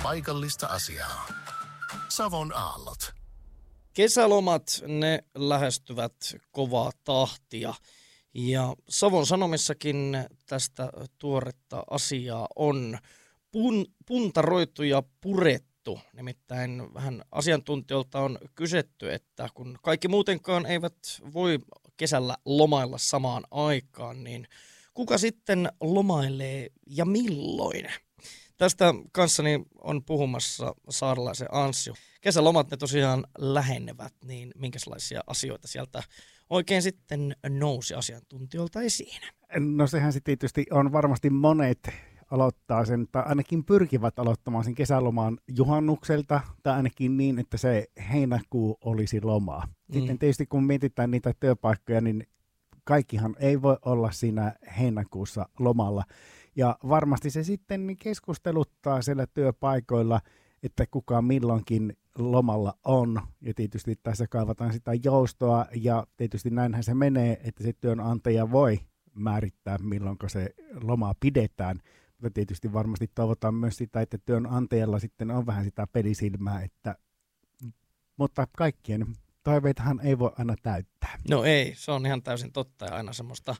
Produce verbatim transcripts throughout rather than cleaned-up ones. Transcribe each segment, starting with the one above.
paikallista asiaa. Savon aallot. Kesälomat, ne lähestyvät kovaa tahtia ja Savon Sanomissakin tästä tuoretta asiaa on pun, puntaroitu ja purettu. Nimittäin vähän asiantuntijoilta on kysytty, että kun kaikki muutenkaan eivät voi kesällä lomailla samaan aikaan, niin kuka sitten lomailee ja milloin? Tästä kanssani on puhumassa saarelaisen Anssi. Kesälomat ne tosiaan lähenevät, niin minkälaisia asioita sieltä oikein sitten nousi asiantuntijoilta esiin? No sehän sitten tietysti on varmasti monet aloittaa sen, tai ainakin pyrkivät aloittamaan sen kesälomaan juhannukselta, tai ainakin niin, että se heinäkuu olisi lomaa. Mm. Sitten tietysti kun mietitään niitä työpaikkoja, niin kaikkihan ei voi olla siinä heinäkuussa lomalla. Ja varmasti se sitten keskusteluttaa siellä työpaikoilla, että kuka milloinkin lomalla on. Ja tietysti tässä kaivataan sitä joustoa ja tietysti näinhän se menee, että se työnantaja voi määrittää milloin se loma pidetään. Mutta tietysti varmasti toivotaan myös sitä, että työnantajalla sitten on vähän sitä pelisilmää, että, mutta kaikkien toiveitahan ei voi aina täyttää. No ei, se on ihan täysin totta ja aina semmoista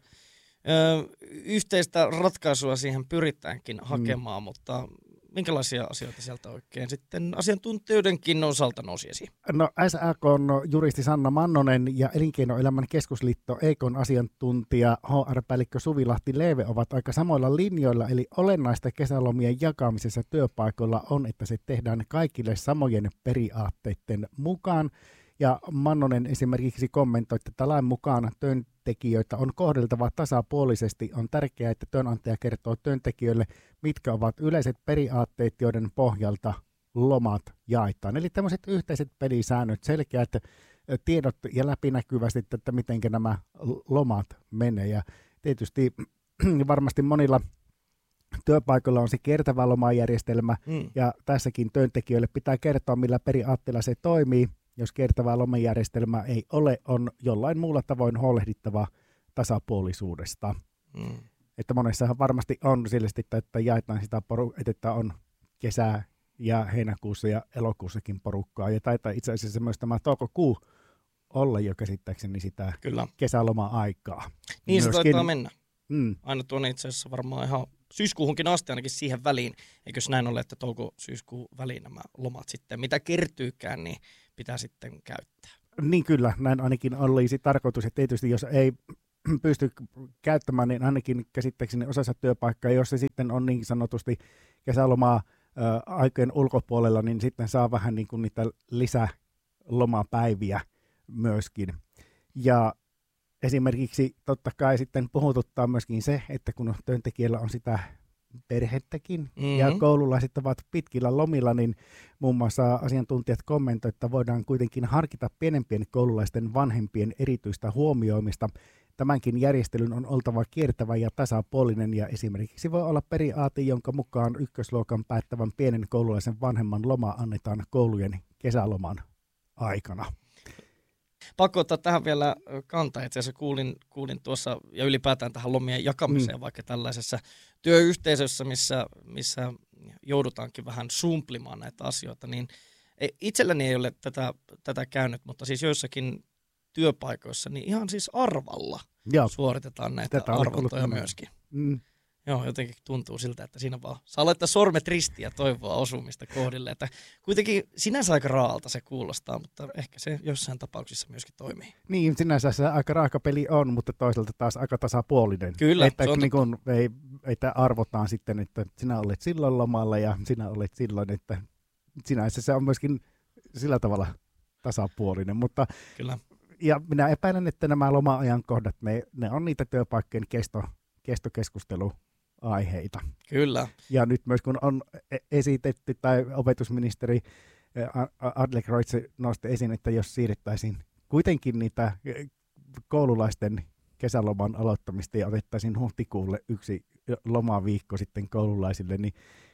ö, yhteistä ratkaisua siihen pyritäänkin hakemaan, mm. mutta minkälaisia asioita sieltä oikein sitten asiantuntijoidenkin osalta nousi esiin? No S A K:n juristi Sanna Mannonen ja Elinkeinoelämän keskusliitto E K:n asiantuntija H R-päällikkö Suvi Lahti-Leeve ovat aika samoilla linjoilla, eli olennaista kesälomien jakamisessa työpaikoilla on, että se tehdään kaikille samojen periaatteiden mukaan. Ja Mannonen esimerkiksi kommentoi, että lain mukaan työntekijöitä on kohdeltava tasapuolisesti. On tärkeää, että työnantaja kertoo työntekijöille, mitkä ovat yleiset periaatteet, joiden pohjalta lomat jaetaan. Eli tämmöiset yhteiset pelisäännöt, selkeät tiedot ja läpinäkyvästi, että miten nämä lomat menee. Ja tietysti varmasti monilla työpaikoilla on se kiertävä lomajärjestelmä, mm. ja tässäkin työntekijöille pitää kertoa, millä periaatteella se toimii. Jos kiertävää lomajärjestelmää ei ole, on jollain muulla tavoin huolehdittava tasapuolisuudesta. Mm. Että monessahan varmasti on sillä, että jaetaan sitä porukkaa, että on kesä- ja heinäkuussa ja elokuussakin porukkaa. Ja taitaa itse asiassa myös tämä toukokuu olla jo käsittääkseni sitä Kyllä. kesäloma-aikaa. Niin Myöskin, se taitaa mennä. Mm. Aina tuonne itse asiassa varmaan ihan syyskuuhunkin asti ainakin siihen väliin. Eikös näin ole, että touko-syyskuun väliin nämä lomat sitten, mitä kertyykään, niin pitää sitten käyttää. Niin kyllä, näin ainakin olisi tarkoitus. Ja tietysti jos ei pysty käyttämään, niin ainakin käsittääkseni osassa työpaikkaa, jos se sitten on niin sanotusti kesälomaa ää, aikojen ulkopuolella, niin sitten saa vähän niin kuin niitä lisälomapäiviä myöskin. Ja esimerkiksi totta kai sitten puhututtaa myöskin se, että kun työntekijällä on sitä perhettäkin mm-hmm. ja koululaiset ovat pitkillä lomilla, niin muun muassa asiantuntijat kommentoivat, että voidaan kuitenkin harkita pienempien koululaisten vanhempien erityistä huomioimista. Tämänkin järjestelyn on oltava kiertävä ja tasapuolinen ja esimerkiksi voi olla periaate, jonka mukaan ykkösluokan päättävän pienen koululaisen vanhemman loma annetaan koulujen kesäloman aikana. Pakko ottaa tähän vielä kantaa. Itse asiassa kuulin, kuulin tuossa ja ylipäätään tähän lomien jakamiseen, mm. vaikka tällaisessa työyhteisössä, missä, missä joudutaankin vähän sumplimaan näitä asioita, niin itselläni ei ole tätä, tätä käynyt, mutta siis joissakin työpaikoissa niin ihan siis arvalla Joo. suoritetaan näitä tätä arvontoja myöskin. Mm. Joo, jotenkin tuntuu siltä, että siinä vaan saa laittaa sormet ristiin ja toivoa osumista kohdille. Että kuitenkin sinänsä aika raalta se kuulostaa, mutta ehkä se jossain tapauksissa myöskin toimii. Niin, sinänsä se aika raaka peli on, mutta toisaalta taas aika tasapuolinen. Kyllä, että se on niin kun, ei, että arvotaan sitten, että sinä olet silloin lomalla ja sinä olet silloin, että sinänsä se on myöskin sillä tavalla tasapuolinen. Mutta, Kyllä. Ja minä epäilen, että nämä loma-ajankohdat, ne, ne on niitä työpaikkojen kesto, kestokeskustelu. aiheita. Kyllä. Ja nyt myös kun on esitetty, tai opetusministeri Adlercreutz nosti esiin, että jos siirrettäisiin kuitenkin niitä koululaisten kesäloman aloittamista ja otettaisiin huhtikuulle yksi lomaviikko sitten koululaisille, niin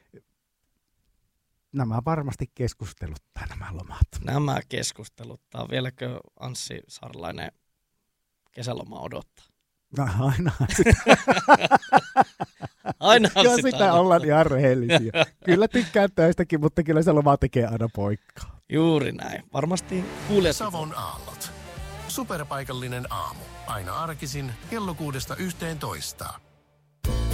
nämä varmasti keskusteluttaa nämä lomat. Nämä keskusteluttaa. Vieläkö Anssi Sarlainen kesäloma odottaa? No, aina. Ainahan Joo, sitä, sitä on. ollaan ihan rehellisiä. Kyllä tykkään töistäkin, mutta kyllä se loma tekee aina poikkaa. Juuri näin. Varmasti kuulijat. Savon aallot. Superpaikallinen aamu. Aina arkisin kello kuudesta yhteentoista.